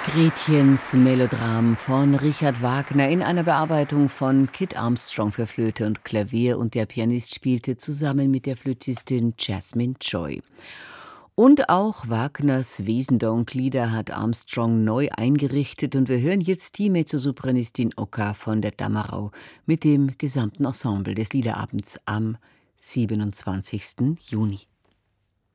Gretchens Melodram von Richard Wagner in einer Bearbeitung von Kit Armstrong für Flöte und Klavier, und der Pianist spielte zusammen mit der Flötistin Jasmine Joy. Und auch Wagners Wesendonck-Lieder hat Armstrong neu eingerichtet, und wir hören jetzt die Mezzosopranistin Oka von der Damerau mit dem gesamten Ensemble des Liederabends am 27. Juni.